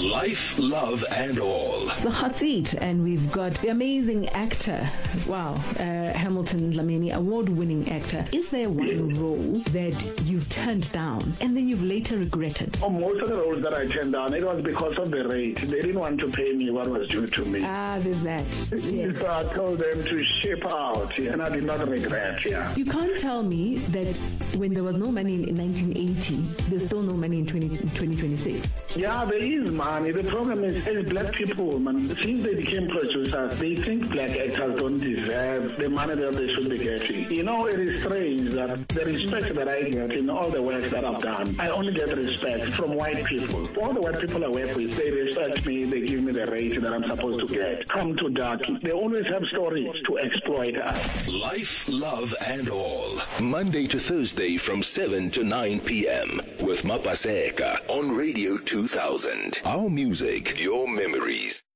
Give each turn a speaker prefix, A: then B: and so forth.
A: Life, love, and all.
B: It's a hot seat, and we've got the amazing actor. Wow, Hamilton Dlamini, award-winning actor. Is there one role that you've turned down and then you've later regretted?
C: Oh, most of the roles that I turned down, it was because of the rate. They didn't want to pay me what was due to me.
B: There's that. Yes.
C: So I told them to ship out, and I did not regret. Yeah.
B: You can't tell me that when there was no money in 1980, there's still no money in 2026.
C: Yeah, there is money. The problem is, as black people, man, since they became producers, they think black actors don't deserve the money that they should be getting. You know, it is strange that the respect that I get in all the work that I've done, I only get respect from white people. All the white people I work with, they respect me, they give me the rate that I'm supposed to get. Come to Darky. They always have stories to exploit us.
A: Life, love, and all. Monday to Thursday from 7 to 9 p.m. with Mapaseka on Radio 2000. Our music, your memories.